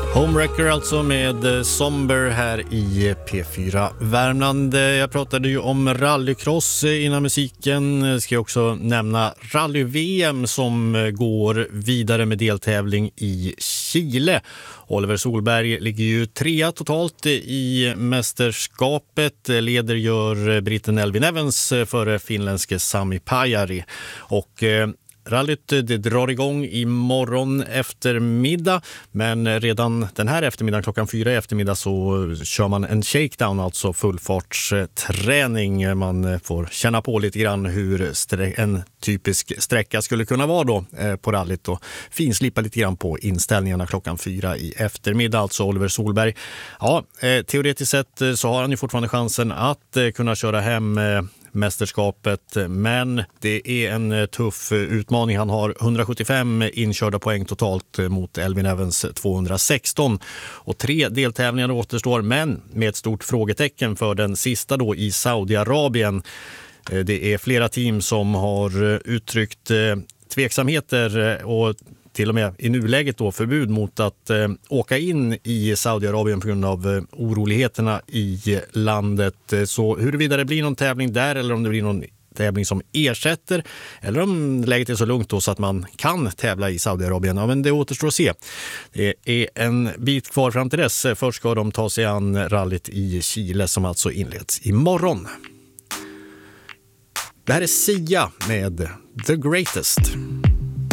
Homewrecker alltså med Somber här i P4 Värmland. Jag pratade ju om rallycross innan musiken. Ska jag också nämna rally-VM som går vidare med deltävling i Chile. Oliver Solberg ligger ju 3 totalt i mästerskapet. Leder gör britten Elvin Evans före finländske Sami Pajari. Och rallyt det drar igång imorgon eftermiddag, men redan den här eftermiddagen klockan 4 i eftermiddag så kör man en shakedown, alltså fullfartsträning. Man får känna på lite grann hur en typisk sträcka skulle kunna vara då på rallyt och finslipa lite grann på inställningarna klockan 4 i eftermiddag. Alltså Oliver Solberg. Ja, teoretiskt sett så har han ju fortfarande chansen att kunna köra hem mästerskapet, men det är en tuff utmaning. Han har 175 inkörda poäng totalt mot Elvin Evans 216 och 3 deltävlingar återstår, men med ett stort frågetecken för den sista då i Saudiarabien. Det är flera team som har uttryckt tveksamheter och till och med i nuläget då förbud mot att åka in i Saudiarabien på grund av oroligheterna i landet. Så huruvida det blir någon tävling där eller om det blir någon tävling som ersätter eller om läget är så lugnt då så att man kan tävla i Saudiarabien. Ja, men det återstår att se. Det är en bit kvar fram till dess. Först ska de ta sig an rallyt i Chile som alltså inleds imorgon. Det här är Sia med The Greatest.